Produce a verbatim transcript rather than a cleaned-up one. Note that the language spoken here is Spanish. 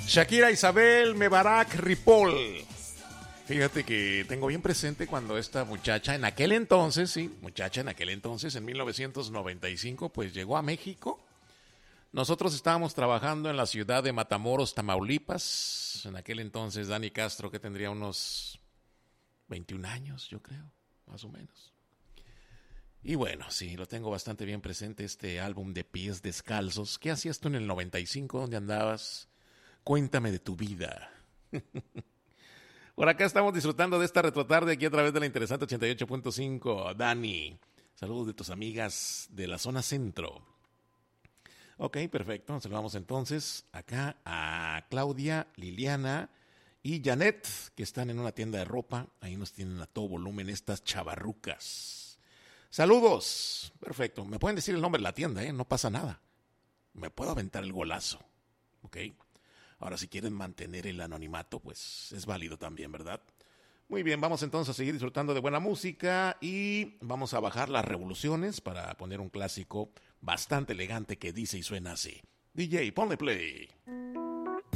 Shakira Isabel Mebarak Ripoll. Fíjate que tengo bien presente cuando esta muchacha en aquel entonces, sí, muchacha en aquel entonces, en mil novecientos noventa y cinco, pues llegó a México. Nosotros estábamos trabajando en la ciudad de Matamoros, Tamaulipas. En aquel entonces Dani Castro, que tendría unos veintiún años, yo creo, más o menos. Y bueno, sí, lo tengo bastante bien presente, este álbum de Pies Descalzos. ¿Qué hacías tú en el noventa y cinco? ¿Dónde andabas? Cuéntame de tu vida. Por acá estamos disfrutando de esta retrotarde aquí a través de la interesante ochenta y ocho punto cinco. Dani, saludos de tus amigas de la zona centro. Ok, perfecto. Saludamos entonces acá a Claudia, Liliana y Janet, que están en una tienda de ropa. Ahí nos tienen a todo volumen estas chavarrucas. Saludos. Perfecto. Me pueden decir el nombre de la tienda, ¿eh? No pasa nada. Me puedo aventar el golazo. Ok. Ahora, si quieren mantener el anonimato, pues es válido también, ¿verdad? Muy bien, vamos entonces a seguir disfrutando de buena música y vamos a bajar las revoluciones para poner un clásico bastante elegante que dice y suena así. D J, ponle play.